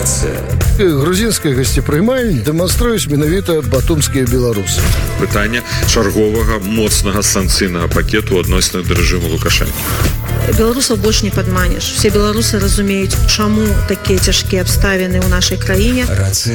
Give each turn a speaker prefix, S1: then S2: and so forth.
S1: Рацыя.
S2: Грузінскай гасцепрымальні дэманструюць менавіта батумскія беларусы.
S3: Пытанне чарговага моцнага санкцыйнага пакету адносна да рэжыму Лукашэнкі.
S4: Беларусаў больш не падманеш. Все беларусы разумеюць, чаму такія цяжкія абставіны ў нашай краіне.
S1: Рацыя.